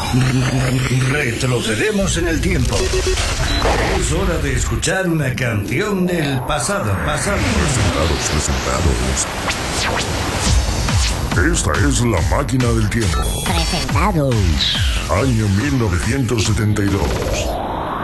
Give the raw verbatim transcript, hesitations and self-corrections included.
Retrocedemos en el tiempo. Es hora de escuchar una canción del pasado. Pasado. Presentados, presentados. Esta es La Máquina del Tiempo. Presentados. Año mil novecientos setenta y dos.